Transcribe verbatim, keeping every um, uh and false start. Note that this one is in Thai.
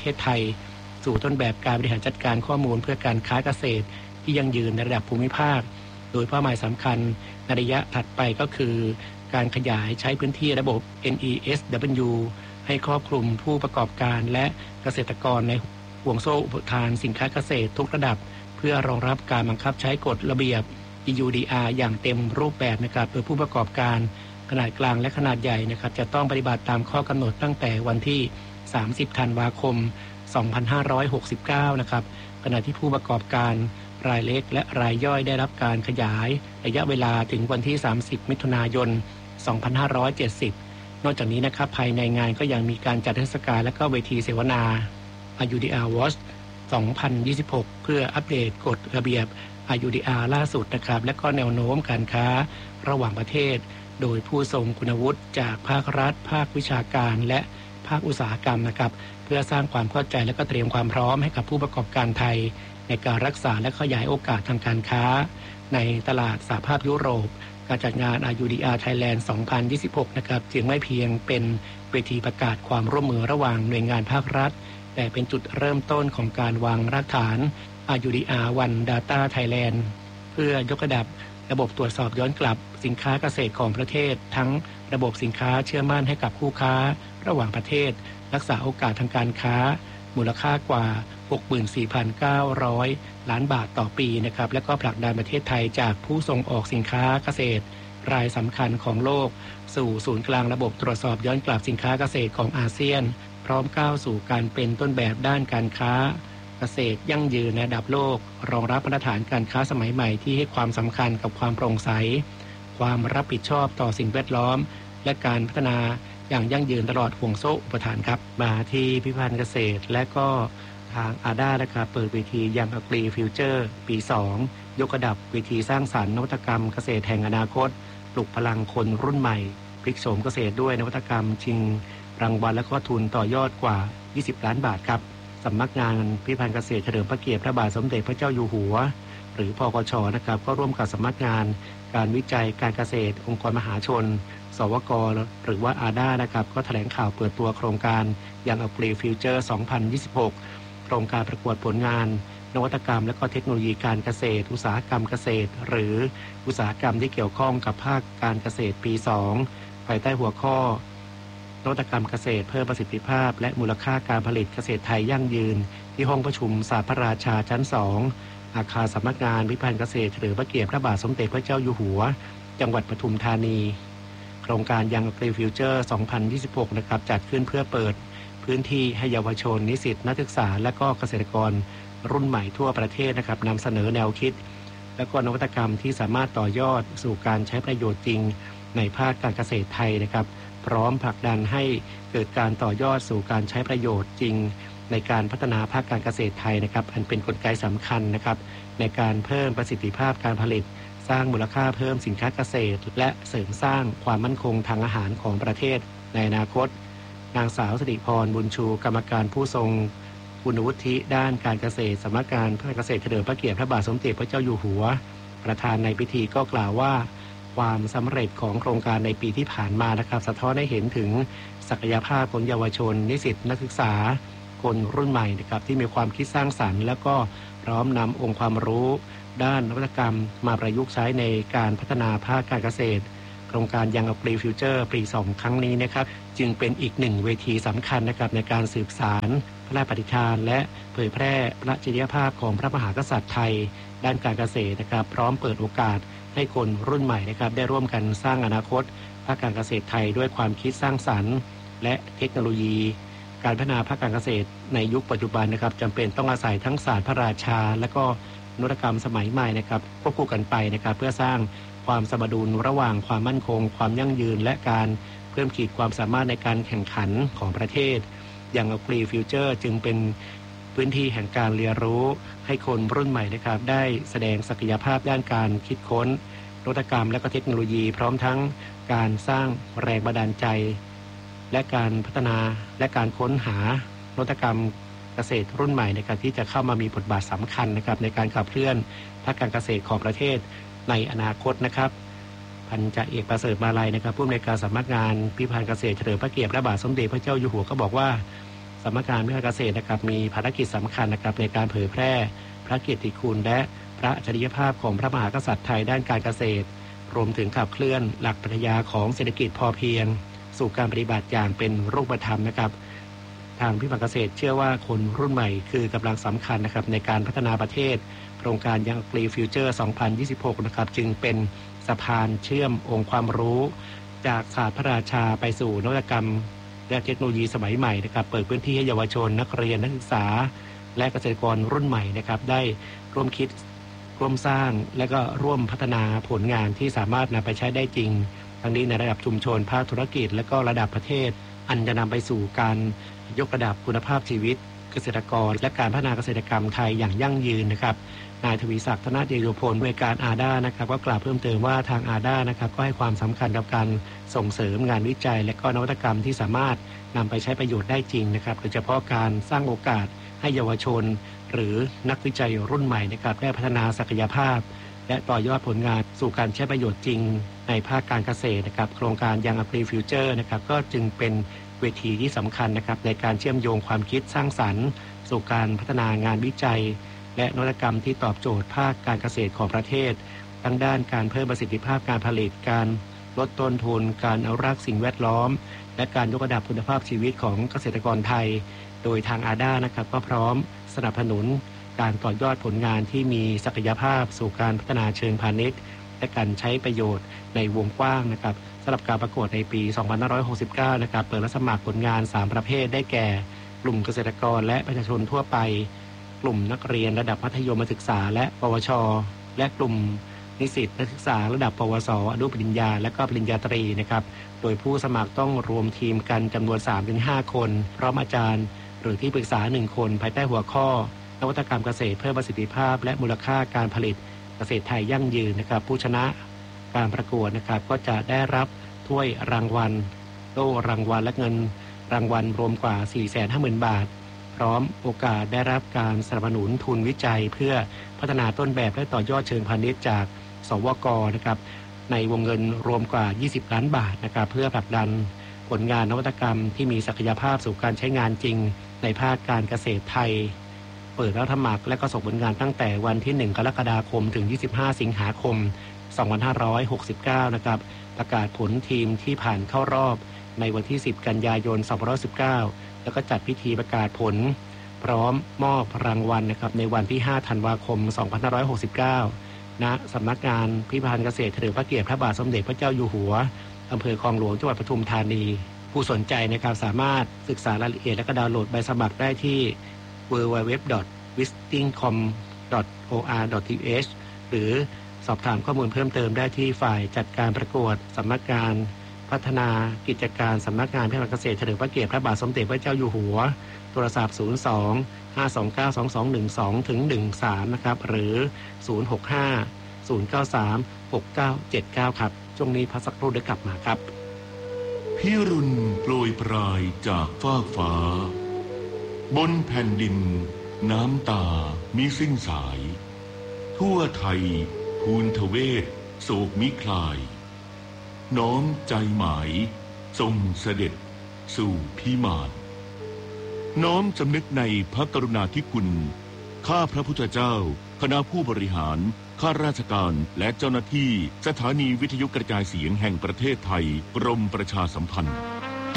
ศไทยสู่ต้นแบบการบริหารจัดการข้อมูลเพื่อการค้าเกษตรที่ยั่งยืนในระดับภูมิภาคโดยเป้าหมายสำคัญในระยะถัดไปก็คือการขยายใช้พื้นที่ระบบ เอ็น อี เอส ดับเบิลยู ให้ครอบคลุมผู้ประกอบการและเกษตรกรในห่วงโซ่อุปทานสินค้าเกษตรทุกระดับเพื่อรองรับการบังคับใช้กฎระเบียบ อี ยู ดี อาร์ อย่างเต็มรูปแบบนะครับโดยผู้ประกอบการขนาดกลางและขนาดใหญ่นะครับจะต้องปฏิบัติตามข้อกำหนดตั้งแต่วันที่สามสิบธันวาคมสองพันห้าร้อยหกสิบเก้านะครับขณะที่ผู้ประกอบการรายเล็กและรายย่อยได้รับการขยายระยะเวลาถึงวันที่สามสิบมิถุนายนสองพันห้าร้อยเจ็ดสิบนอกจากนี้นะครับภายในงานก็ยังมีการจัดเทศกาลและก็เวทีเสวนา อาร์ ยู ดี อาร์ Watch สองพันยี่สิบหกเพื่ออัปเดตกฎระเบียบ อาร์ ยู ดี อาร์ ล่าสุดนะครับและก็แนวโน้มการค้าระหว่างประเทศโดยผู้ทรงคุณวุฒิจากภาครัฐภาควิชาการและภาคอุตสาหกรรมนะครับเพื่อสร้างความเข้าใจและก็เตรียมความพร้อมให้กับผู้ประกอบการไทยในการรักษาและขยายโอกาสทางการค้าในตลาดสหภาพยุโรปการจัดงาน อาร์ ยู ดี อาร์ Thailand สองพันยี่สิบหกนะครับจึงไม่เพียงเป็นเวทีประกาศความร่วมมือระหว่างหน่วยงานภาครัฐแต่เป็นจุดเริ่มต้นของการวางรากฐาน อาร์ ยู ดี อาร์ One Data Thailand เพื่อยกระดับระบบตรวจสอบย้อนกลับสินค้าเกษตรของประเทศทั้งระบบสินค้าเชื่อมั่นให้กับคู่ค้าระหว่างประเทศรักษาโอกาสทางการค้ามูลค่ากว่า หกหมื่นสี่พันเก้าร้อย ล้านบาทต่อปีนะครับและก็ผลักดันประเทศไทยจากผู้ส่งออกสินค้าเกษตรรายสำคัญของโลกสู่ศูนย์กลางระบบตรวจสอบย้อนกลับสินค้าเกษตรของอาเซียนพร้อมก้าวสู่การเป็นต้นแบบด้านการค้าเกษตรยั่งยืนในระดับโลกรองรับมาตรฐานการค้าสมัยใหม่ที่ให้ความสำคัญกับความโปร่งใสความรับผิดชอบต่อสิ่งแวดล้อมและการพัฒนาอย่างยั่งยืนตลอดห่วงโซ่อุปทานครับมาที่พิพิธภัณฑ์เกษตรและก็ทางอาด้านะครับเปิดเวทียังอักรีฟิวเจอร์ปีสองยกระดับเวทีสร้างสรรค์นวัตกรรมเกษตรแห่งอนาคตปลุกพลังคนรุ่นใหม่พลิกโฉมเกษตรด้วยนวัตกรรมชิงรางวัลและก็ทุนต่อยอดกว่ายี่สิบล้านบาทครับสำนักงานพิพิธภัณฑ์เกษตรเฉลิมพระเกียรติพระบาทสมเด็จพระเจ้าอยู่หัวหรือพกช.นะครับก็ร่วมกับสำนักงานการวิจัยการเกษตรองค์กรมหาชนสวก.หรือว่าอาด้านะครับก็แถลงข่าวเปิดตัวโครงการยังอักรีฟิวเจอร์สองพันยี่สิบหกโครงการประกวดผลงานนวัตกรรมและก็เทคโนโลยีการเกษตรอุตสาหกรรมเกษตรหรืออุตสาหกรรมที่เกี่ยวข้องกับภาคการเกษตรปีสองภายใต้หัวข้อนวัตกรรมเกษตรเพิ่มประสิทธิภาพและมูลค่าการผลิตเกษตรไทยยั่งยืนที่ห้องประชุมศาสตร์พระราชาชั้นสองอาคารสำนักงานพิพิธภัณฑ์เกษตรเฉลิมพระเกียรติพระบาทสมเด็จพระเจ้าอยู่หัวจังหวัดปทุมธานีโครงการยังอักรีฟิวเจอร์สองพันยี่สิบหกนะครับจัดขึ้นเพื่อเปิดพื้นที่ให้เยาวชนนิสิตนักศึกษาและก็เกษตรกรรุ่นใหม่ทั่วประเทศนะครับนำเสนอแนวคิดและก็นวัตกรรมที่สามารถต่อยอดสู่การใช้ประโยชน์จริงในภาคการเกษตรไทยนะครับพร้อมผลักดันให้เกิดการต่อยอดสู่การใช้ประโยชน์จริงในการพัฒนาภาคการเกษตรไทยนะครับอันเป็นกลไกสำคัญนะครับในการเพิ่มประสิทธิภาพการผลิตสร้างมูลค่าเพิ่มสินค้าเกษตรและเสริมสร้างความมั่นคงทางอาหารของประเทศในอนาคตนางสาวสิริพรบุญชูกรรมการผู้ทรงคุณวุฒิด้านการเกษตรสำนักงานเพื่อเกษตรเฉลิมพระเกียรติพระบาทสมเด็จพระเจ้าอยู่หัวประธานในพิธีก็กล่าวว่าความสำเร็จของโครงการในปีที่ผ่านมานะครับสะท้อนให้เห็นถึงศักยภาพของเยาวชนนิสิตนักศึกษาคนรุ่นใหม่นะครับที่มีความคิดสร้างสรรค์แล้วก็พร้อมนำองค์ความรู้ด้านนวัตกรรมมาประยุกต์ใช้ในการพัฒนาภาคการเกษตรโครงการยังอักรีฟิวเจอร์ปีสองครั้งนี้นะครับจึงเป็นอีกหนึ่งเวทีสำคัญนะครับในการสืบสานพระราชปฏิญาณและเผยแพร่พระจริยภาพของพระมหากษัตริย์ไทยด้านการเกษตรนะครับพร้อมเปิดโอกาสให้คนรุ่นใหม่นะครับได้ร่วมกันสร้างอนาคตภาคการเกษตรไทยด้วยความคิดสร้างสรรค์และเทคโนโลยีการพัฒนาภาคการเกษตรในยุคปัจจุบันนะครับจำเป็นต้องอาศัยทั้งศาสตร์พระราชาและก็นวัตกรรมสมัยใหม่นะครับควบคู่กันไปนะครับเพื่อสร้างความสมดุลระหว่างความมั่นคงความยั่งยืนและการเพิ่มขีดความสามารถในการแข่งขันของประเทศอย่างอักรีฟิวเจอร์จึงเป็นพื้นที่แห่งการเรียนรู้ให้คนรุ่นใหม่นะครับได้แสดงศักยภาพด้านการคิดค้นนวัตกรรมและก็เทคโนโลยีพร้อมทั้งการสร้างแรงบันดาลใจและการพัฒนาและการค้นหานวัตกรรมเกษตรรุ่นใหม่ในการที่จะเข้ามามีบทบาทสำคัญนะครับในการขับเคลื่อนภาคการเกษตรของประเทศในอนาคตนะครับพันจ่าเอกประเสริฐมาลัยนะครับผู้อำนวยการสำนักงานพิพิธภัณฑ์เกษตรเฉลิมพระเกียรติพระบาทสมเด็จพระเจ้าอยู่หัวก็บอกว่าสสำนักงานเพื่อการเกษตรนะครับมีภารกิจสำคัญนะครับในการเผยแพร่พระเกียรติคุณและพระอัจฉริยภาพของพระมหากษัตริย์ไทยด้านการเกษตรรวมถึงขับเคลื่อนหลักปรัชญาของเศรษฐกิจพอเพียงสู่การปฏิบัติอย่างเป็นรูปธรรมนะครับทางพิพัฒน์เกษตรเชื่อว่าคนรุ่นใหม่คือกำลังสำคัญนะครับในการพัฒนาประเทศโครงการยังกรีฟิวเจอร์ สองพันยี่สิบหก นะครับจึงเป็นสะพานเชื่อมองค์ความรู้จากศาสตร์พระราชาไปสู่นวัตกรรมและเทคโนโลยีสมัยใหม่นะครับเปิดพื้นที่ให้เยาวชนนักเรียนนักศึกษาและเกษตรกรรุ่นใหม่นะครับได้ร่วมคิดร่วมสร้างและก็ร่วมพัฒนาผลงานที่สามารถนำไปใช้ได้จริงทั้งนี้ในระดับชุมชนภาคธุรกิจและก็ระดับประเทศอันจะนำไปสู่การยกระดับคุณภาพชีวิตเกษตรกรและการพัฒนาเกษตรกรรมไทยอย่างยั่งยืนนะครับนายทวีศักดิ์ธนเดชโยพลผู้อำนวยการอาด้านะครับก็กล่าวเพิ่มเติมว่าทางอาด้านะครับก็ให้ความสำคัญกับการส่งเสริมงานวิจัยและก็นวัตกรรมที่สามารถนำไปใช้ประโยชน์ได้จริงนะครับโดยเฉพาะการสร้างโอกาสให้เยาวชนหรือนักวิจัยรุ่นใหม่นะครับได้พัฒนาศักยภาพและต่อยอดผลงานสู่การใช้ประโยชน์จริงในภาคการเกษตรนะครับโครงการยังอัพรีฟิวเจอร์นะครับก็จึงเป็นเวทีที่สำคัญนะครับในการเชื่อมโยงความคิดสร้างสรรค์สู่การพัฒนางานวิจัยและนวัตกรรมที่ตอบโจทย์ภาคการเกษตรของประเทศทั้งด้านการเพิ่มประสิทธิภาพการผลิตการลดต้นทุนการอนุรักษ์สิ่งแวดล้อมและการยกระดับคุณภาพชีวิตของเกษตรกรไทยโดยทางอาด้านะครับก็พร้อมสนับสนุนการต่อยอดผลงานที่มีศักยภาพสู่การพัฒนาเชิงพาณิชย์และการใช้ประโยชน์ในวงกว้างนะครับสำหรับการประกวดในปี สองพันห้าร้อยหกสิบเก้า นะครับเปิดรับสมัครผลงานสามประเภทได้แก่กลุ่มเกษตรกรและประชาชนทั่วไปกลุ่มนักเรียนระดับมัธยมศึกษาและปวชและกลุ่มนิสิตนักศึกษาระดับปวสอนุปริญญาและก็ปริญญาตรีนะครับโดยผู้สมัครต้องรวมทีมกันจำนวน สามถึงห้า คนพร้อมอาจารย์หรือที่ปรึกษาหนึ่งคนภายใต้หัวข้อนวัตกรรมเกษตรเพิ่มประสิทธิภาพและมูลค่าการผลิตเกษตรไทยยั่งยืนนะครับผู้ชนะการประกวดนะครับก็จะได้รับถ้วยรางวัลโล่รางวัลและเงินรางวัลรวมกว่า สี่แสนห้าหมื่น บาทพร้อมโอกาสได้รับการสนับสนุนทุนวิจัยเพื่อพัฒนาต้นแบบและต่อยอดเชิงพาณิชย์จากสวก.นะครับในวงเงินรวมกว่ายี่สิบล้านบาทนะครับเพื่อผลักดันผลงานนวัตกรรมที่มีศักยภาพสู่การใช้งานจริงในภาคการเกษตรไทยเปิดรับสมัครและก็ส่งผลงานตั้งแต่วันที่หนึ่งกรกฎาคมถึงยี่สิบห้าสิงหาคมสองพันห้าร้อยหกสิบเก้านะครับประกาศผลทีมที่ผ่านเข้ารอบในวันที่สิบกันยายนสองพันห้าร้อยสิบเก้าแล้วก็จัดพิธีประกาศผลพร้อมมอบรางวัลนะครับในวันที่ห้าธันวาคมสองพันห้าร้อยหกสิบเก้าณสำนักงานพิพิธภัณฑ์เกษตรเฉลิมพระเกียรติพระบาทสมเด็จพระเจ้าอยู่หัวอำเภอคลองหลวงจังหวัดปทุมธานีผู้สนใจนะครับสามารถศึกษารายละเอียดและก็ดาวน์โหลดใบสมัครได้ที่ ดับเบิลยู ดับเบิลยู ดับเบิลยู ดอท วิสติ้งคอม ดอท โอ อาร์ ดอท ที เอช หรือสอบถามข้อมูลเพิ่มเติมได้ที่ฝ่ายจัดการประกวดสำนักงานพัฒนากิจการสำนักงานพิพิธภัณฑ์เกษตรเฉลิมพระเกียรติพระบาทสมเด็จพระเจ้าอยู่หัวโทรศัพท์ศูนย์ สอง ห้า สอง เก้า สอง สอง หนึ่ง สอง ถึง หนึ่ง สามนะครับหรือศูนย์ หก ห้า ศูนย์ เก้า สาม หก เก้า เจ็ด เก้าครับช่วงนี้พักสักครู่เดี๋ยวกลับมาครับพิรุณโปรยปลายจากฟากฟ้าบนแผ่นดินน้ำตามิสิ้นสายทั่วไทยทูลทเวศโศกมิคลายน้อมใจหมายทรงเสด็จสู่พิมานน้อมสำนึกในพระกรุณาธิคุณข้าพระพุทธเจ้าคณะผู้บริหารข้าราชการและเจ้าหน้าที่สถานีวิทยุกระจายเสียงแห่งประเทศไทยกรมประชาสัมพันธ์